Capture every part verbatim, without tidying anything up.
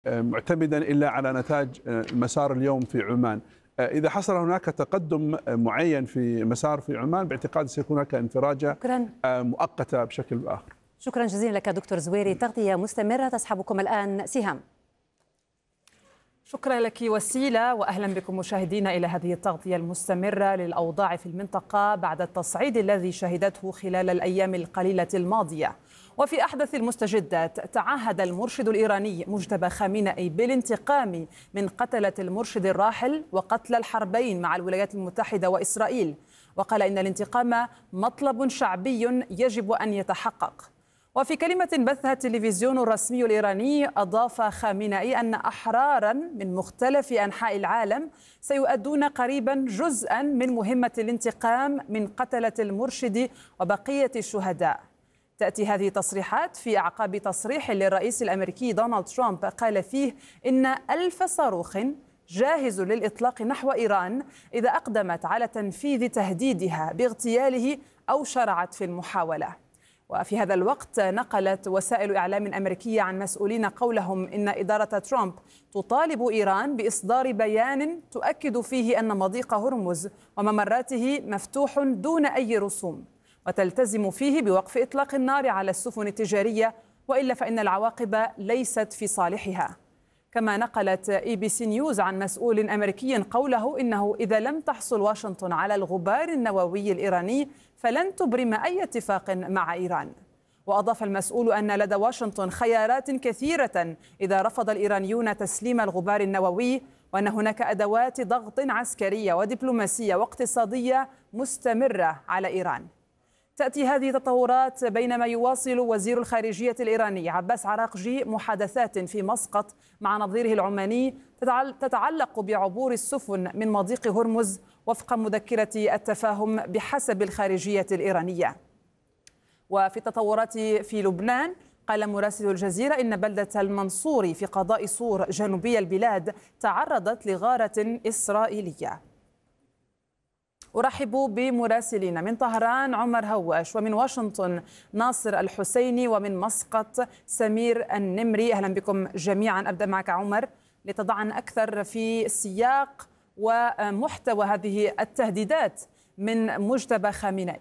معتمدا إلا على نتاج المسار اليوم في عمان. إذا حصل هناك تقدم معين في مسار في عمان باعتقاد سيكون هناك انفراجة شكرا. مؤقتة بشكل آخر. شكرا جزيلا لك دكتور زويري. تغطية مستمرة تسحبكم الآن سهام. شكرا لك وسيلة، وأهلا بكم مشاهدينا إلى هذه التغطية المستمرة للأوضاع في المنطقة بعد التصعيد الذي شهدته خلال الأيام القليلة الماضية. وفي أحدث المستجدات، تعهد المرشد الإيراني مجتبى خامنئي بالانتقام من قتلة المرشد الراحل وقتل الحربين مع الولايات المتحدة وإسرائيل، وقال إن الانتقام مطلب شعبي يجب أن يتحقق. وفي كلمة بثها التلفزيون الرسمي الإيراني، أضاف خامنئي أن أحرارا من مختلف أنحاء العالم سيؤدون قريبا جزءا من مهمة الانتقام من قتلة المرشد وبقية الشهداء. تأتي هذه التصريحات في أعقاب تصريح للرئيس الأمريكي دونالد ترامب قال فيه إن ألف صاروخ جاهز للإطلاق نحو إيران إذا أقدمت على تنفيذ تهديدها باغتياله أو شرعت في المحاولة. وفي هذا الوقت نقلت وسائل إعلام أمريكية عن مسؤولين قولهم إن إدارة ترامب تطالب إيران بإصدار بيان تؤكد فيه أن مضيق هرمز وممراته مفتوح دون أي رسوم، وتلتزم فيه بوقف إطلاق النار على السفن التجارية، وإلا فإن العواقب ليست في صالحها. كما نقلت اي بي سي نيوز عن مسؤول أمريكي قوله إنه إذا لم تحصل واشنطن على الغبار النووي الإيراني فلن تبرم أي اتفاق مع إيران. وأضاف المسؤول أن لدى واشنطن خيارات كثيرة إذا رفض الإيرانيون تسليم الغبار النووي، وأن هناك أدوات ضغط عسكرية ودبلوماسية واقتصادية مستمرة على إيران. تأتي هذه التطورات بينما يواصل وزير الخارجية الإيراني عباس عراقجي محادثات في مسقط مع نظيره العماني تتعلق بعبور السفن من مضيق هرمز وفق مذكرة التفاهم بحسب الخارجية الإيرانية. وفي التطورات في لبنان، قال مراسل الجزيرة إن بلدة المنصوري في قضاء صور جنوبي البلاد تعرضت لغارة إسرائيلية. أرحب بمراسلين من طهران عمر هواش، ومن واشنطن ناصر الحسيني، ومن مسقط سمير النمري. أهلا بكم جميعا. أبدأ معك عمر لتضعنا أكثر في سياق ومحتوى هذه التهديدات من مجتبى خامنئي.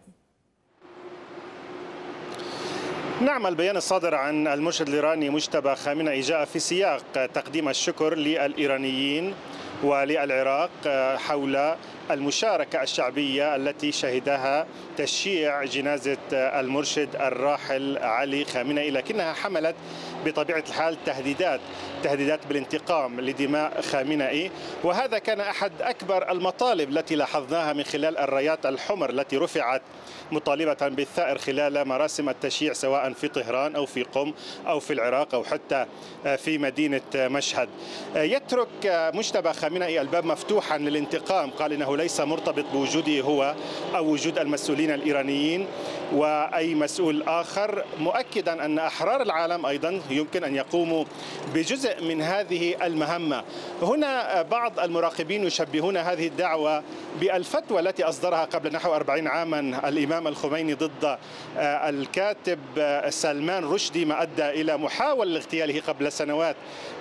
نعم، البيان الصادر عن المرشد الإيراني مجتبى خامنئي جاء في سياق تقديم الشكر للإيرانيين وللعراق حول المشاركة الشعبية التي شهدها تشييع جنازة المرشد الراحل علي خامنئي، لكنها حملت بطبيعة الحال تهديدات تهديدات بالانتقام لدماء خامنئي، وهذا كان أحد أكبر المطالب التي لاحظناها من خلال الرايات الحمر التي رفعت مطالبة بالثأر خلال مراسم التشييع سواء في طهران أو في قم أو في العراق أو حتى في مدينة مشهد. يترك مجتبى خامنئي الباب مفتوحا للانتقام، قال إنه ليس مرتبط بوجوده هو أو وجود المسؤولين الإيرانيين وأي مسؤول آخر، مؤكدا أن أحرار العالم أيضا يمكن أن يقوموا بجزء من هذه المهمة. هنا بعض المراقبين يشبهون هذه الدعوة بالفتوى التي أصدرها قبل نحو أربعين عاما الإمام الخميني ضد الكاتب سلمان رشدي، ما أدى إلى محاولة لاغتياله قبل سنوات،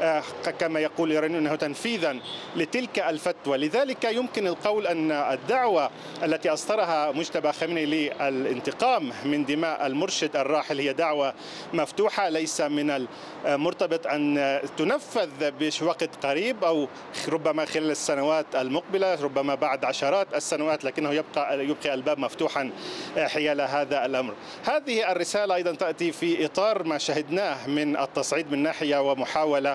كما يقول الإيرانيون أنه تنفيذا لتلك الفتوى. لذلك يمكن القول أن الدعوة التي أصدرها مجتبى خامنئي للانتقام من دماء المرشد الراحل هي دعوة مفتوحة، ليس من المرتبط أن تنفذ بوقت قريب أو ربما خلال السنوات المقبلة، ربما بعد عشرات السنوات، لكنه يبقى يبقي الباب مفتوحا حيال هذا الأمر. هذه الرسالة أيضا تأتي في إطار ما شهدناه من التصعيد من ناحية ومحاولة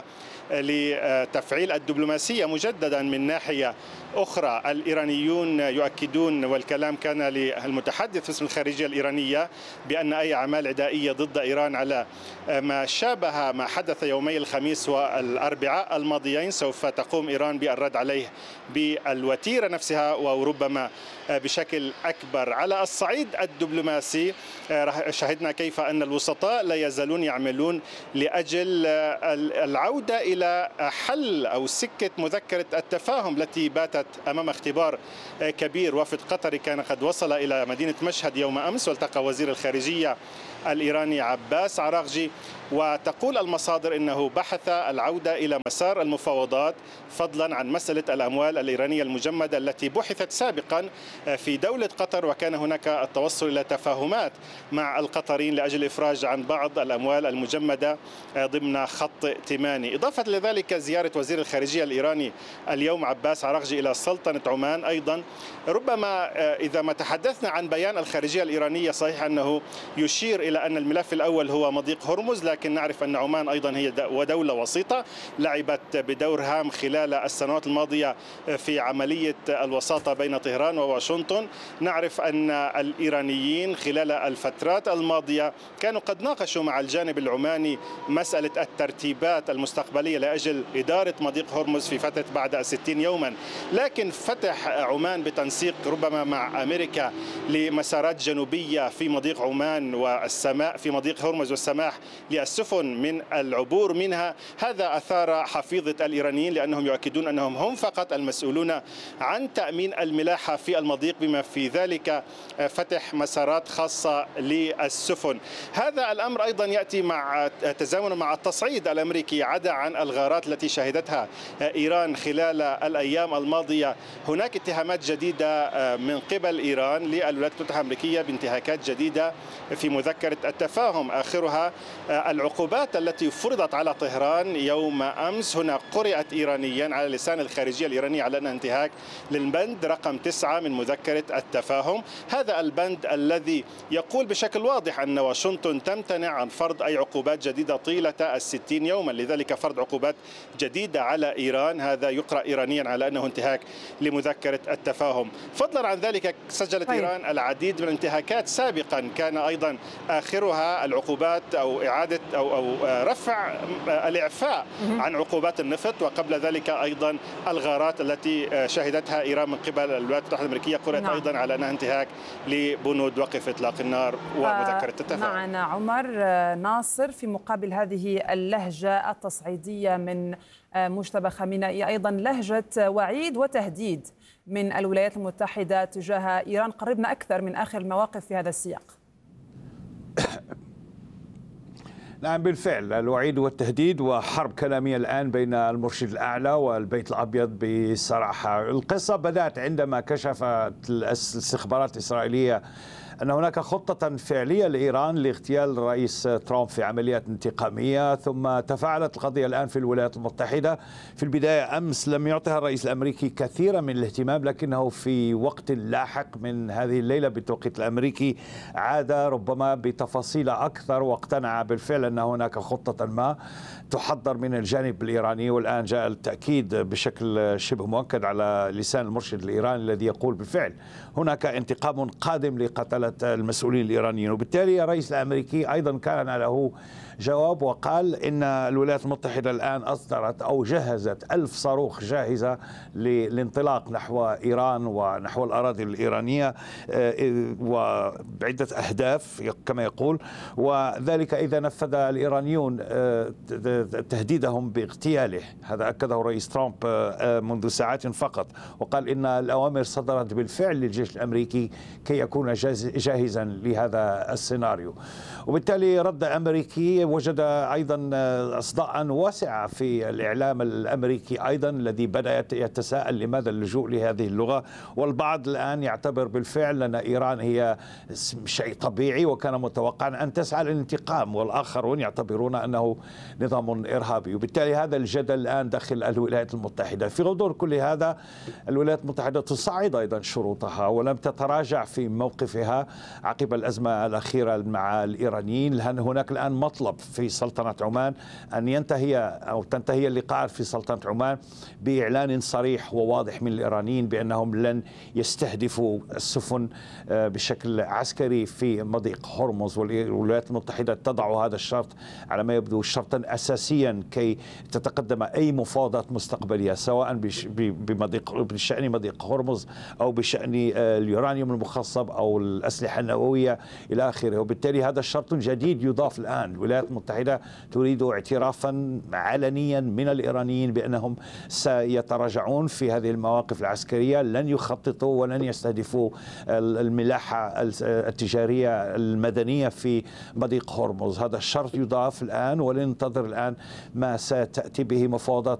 لتفعيل الدبلوماسية مجددا من ناحية أخرى. الإيرانيون يؤكدون، والكلام كان للمتحدث باسم الخارجية الإيرانية، بأن أي أعمال عدائية ضد إيران على ما شابه ما حدث يومي الخميس والأربعاء الماضيين سوف تقوم إيران بالرد عليه بالوتيرة نفسها وربما بشكل أكبر. على الصعيد الدبلوماسي شهدنا كيف أن الوسطاء لا يزالون يعملون لأجل العودة إلى حل أو سكة مذكرة التفاهم التي باتت أمام اختبار مشوار كبير. وفد قطري كان قد وصل إلى مدينة مشهد يوم أمس، والتقى وزير الخارجية الإيراني عباس عراغجي. وتقول المصادر إنه بحث العودة إلى مسار المفاوضات فضلا عن مسألة الأموال الإيرانية المجمدة التي بحثت سابقا في دولة قطر، وكان هناك التوصل إلى تفاهمات مع القطريين لأجل الإفراج عن بعض الأموال المجمدة ضمن خط ائتماني. إضافة لذلك زيارة وزير الخارجية الإيراني اليوم عباس عراغجي إلى سلطنة عمان أيضا. ربما إذا ما تحدثنا عن بيان الخارجية الإيرانية، صحيح أنه يشير إلى أن الملف الأول هو مضيق هرمز، لكن نعرف أن عمان أيضا هي ودولة وسيطة لعبت بدور هام خلال السنوات الماضية في عملية الوساطة بين طهران وواشنطن. نعرف أن الإيرانيين خلال الفترات الماضية كانوا قد ناقشوا مع الجانب العماني مسألة الترتيبات المستقبلية لأجل إدارة مضيق هرمز في فترة بعد ستين يوما، لكن فتح عمان بتنسيق ربما مع أمريكا لمسارات جنوبية في مضيق عمان والسماء في مضيق هرمز والسماح للسفن من العبور منها. هذا أثار حفيظة الإيرانيين، لأنهم يؤكدون أنهم هم فقط المسؤولون عن تأمين الملاحة في المضيق، بما في ذلك فتح مسارات خاصة للسفن. هذا الأمر أيضا يأتي مع تزامن مع التصعيد الأمريكي، عدا عن الغارات التي شهدتها إيران خلال الأيام الماضية. هناك اتهامات جديدة من قبل إيران للولايات المتحدة الأمريكية بانتهاكات جديدة في مذكرة التفاهم، آخرها العقوبات التي فرضت على طهران يوم أمس. هنا قرأت إيرانيا على لسان الخارجية الإيرانية على أنها انتهاك للبند رقم تسعة من مذكرة التفاهم. هذا البند الذي يقول بشكل واضح أن واشنطن تمتنع عن فرض أي عقوبات جديدة طيلة الستين يوما، لذلك فرض عقوبات جديدة على إيران هذا يقرأ إيرانيا على أنه انتهاك لمذكرة التفاهم. فضلا عن ذلك سجلت طيب. إيران العديد من الانتهاكات سابقا، كان أيضا آخرها العقوبات أو إعادة أو أو رفع الإعفاء عن عقوبات النفط، وقبل ذلك أيضا الغارات التي شهدتها إيران من قبل الولايات المتحدة الأمريكية قرأت نعم. أيضا على أنها انتهاك لبنود وقف إطلاق النار ومذكرة التفاهم. معنا عمر ناصر. في مقابل هذه اللهجة التصعيدية من مجتبى خامنئي، أيضا لهجة وعيد وتهديد من الولايات المتحدة تجاه إيران. قربنا أكثر من آخر المواقف في هذا السياق. نعم بالفعل، الوعيد والتهديد وحرب كلامية الآن بين المرشد الأعلى والبيت الأبيض بصراحة. القصة بدأت عندما كشفت الاستخبارات الإسرائيلية أن هناك خطة فعلية لإيران لاغتيال الرئيس ترامب في عمليات انتقامية، ثم تفاعلت القضية الآن في الولايات المتحدة. في البداية أمس لم يعطها الرئيس الأمريكي كثيرا من الاهتمام، لكنه في وقت لاحق من هذه الليلة بالتوقيت الأمريكي عاد ربما بتفاصيل أكثر، واقتنع بالفعل أن هناك خطة ما تحضر من الجانب الإيراني. والآن جاء التأكيد بشكل شبه مؤكد على لسان المرشد الإيراني الذي يقول بالفعل هناك انتقام قادم لقتلة المسؤولين الإيرانيين. وبالتالي الرئيس الأمريكي أيضا كان له جواب وقال إن الولايات المتحدة الآن أصدرت أو جهزت ألف صاروخ جاهزة للانطلاق نحو إيران ونحو الأراضي الإيرانية وبعدة أهداف كما يقول، وذلك إذا نفذ الإيرانيون تهديدهم باغتياله. هذا أكده الرئيس ترامب منذ ساعات فقط، وقال إن الأوامر صدرت بالفعل للجيش الأمريكي كي يكون جاهزا لهذا السيناريو. وبالتالي رد أمريكي وجد أيضا أصداء واسعة في الإعلام الأمريكي أيضا، الذي بدأ يتساءل لماذا اللجوء لهذه اللغة. والبعض الآن يعتبر بالفعل أن إيران هي شيء طبيعي وكان متوقعا أن تسعى للانتقام، والآخرون يعتبرون أنه نظام إرهابي. وبالتالي هذا الجدل الآن داخل الولايات المتحدة. في غضون كل هذا الولايات المتحدة تصعد أيضا شروطها ولم تتراجع في موقفها عقب الأزمة الأخيرة مع الإيرانيين. هناك الآن مطلب في سلطنة عمان أن ينتهي أو تنتهي اللقاءات في سلطنة عمان بإعلان صريح وواضح من الإيرانيين بأنهم لن يستهدفوا السفن بشكل عسكري في مضيق هرمز. والولايات المتحدة تضع هذا الشرط على ما يبدو شرطا أساسيا كي تتقدم أي مفاوضات مستقبلية، سواء بمضيق بشأن مضيق هرمز أو بشأن اليورانيوم المخصب أو الأسلحة الأسلحة النووية إلى آخره. وبالتالي هذا شرط جديد يضاف الآن. الولايات المتحدة تريد اعترافا علنيا من الإيرانيين بأنهم سيتراجعون في هذه المواقف العسكرية، لن يخططوا ولن يستهدفوا الملاحة التجارية المدنية في مضيق هرمز. هذا الشرط يضاف الآن، ولننتظر الآن ما ستأتي به مفاوضات